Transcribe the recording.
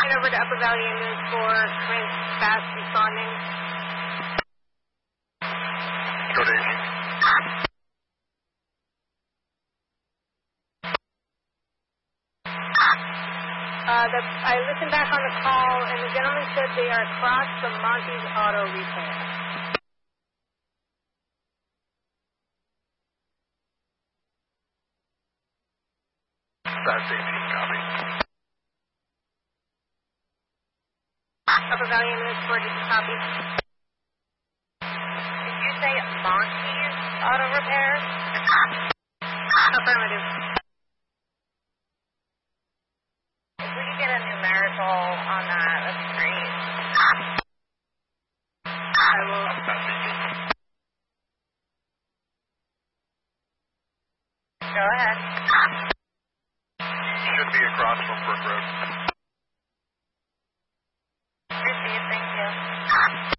over to Upper Valley Ambulance for Clint fast responding. Go Daisy. I listened back on the call, and the gentleman said they are across from Monty's Auto Repair. Fast 18, copy. Upper Valley Ambulance 4, did you copy? Did you say Monty's Auto Repair? Affirmative. If we could get a numerical on that, that'd be great. I will. Go ahead. Should be across from Brook Road. Received, thank you.